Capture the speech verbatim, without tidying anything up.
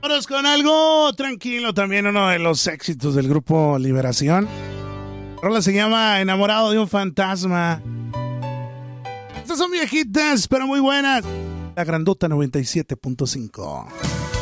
Vámonos con algo tranquilo, también uno de los éxitos del grupo Liberación. La rola se llama Enamorado de un fantasma. Estas son viejitas, pero muy buenas. La Grandota noventa y siete punto cinco.